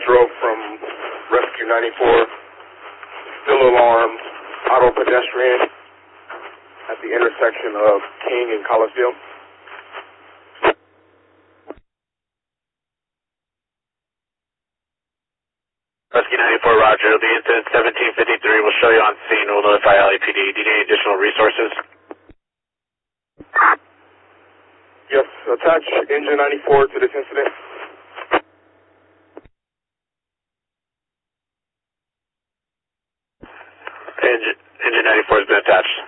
drove from Rescue 94, still alarmed, auto pedestrian at the intersection of King and Coliseum. Rescue 94, roger. The incident 1753 will show you on scene. We'll notify LAPD. Do you need any additional resources? Yes, attach engine 94 to this incident. Engine 94 has been attached.